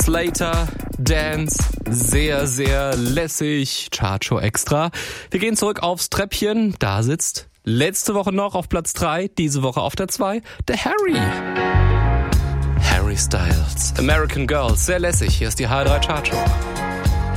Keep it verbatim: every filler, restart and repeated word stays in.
Slater, Dance, sehr, sehr lässig, Chartshow extra. Wir gehen zurück aufs Treppchen, da sitzt letzte Woche noch auf Platz drei, diese Woche auf der zwei, der Harry. Harry Styles, American Girls, sehr lässig, hier ist die H drei Chartshow.